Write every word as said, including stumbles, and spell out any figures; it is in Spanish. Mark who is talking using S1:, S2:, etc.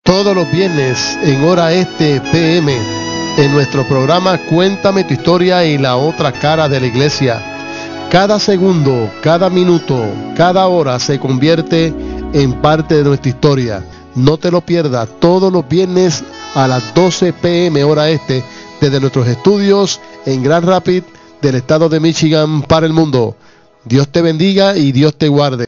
S1: Todos los viernes en hora este P M en nuestro programa Cuéntame tu historia y la otra cara de la iglesia. Cada segundo, cada minuto, cada hora se convierte en parte de nuestra historia. No te lo pierdas, todos los viernes a las doce P M hora este desde nuestros estudios en Grand Rapids del estado de Michigan para el mundo. Dios te bendiga y Dios te guarde.